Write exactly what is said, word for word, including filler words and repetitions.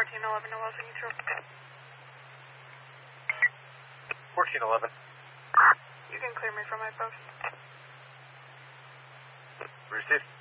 fourteen eleven to Los Angeles. fourteen eleven. You can clear me from my post. Received.